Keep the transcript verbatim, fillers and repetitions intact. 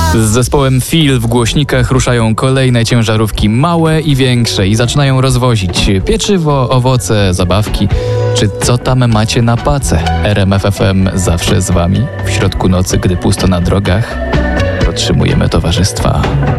Z zespołem Fil w głośnikach ruszają kolejne ciężarówki, małe i większe, i zaczynają rozwozić pieczywo, owoce, zabawki. Czy co tam macie na pace? R M F F M zawsze z wami. W środku nocy, gdy pusto na drogach, dotrzymujemy towarzystwa.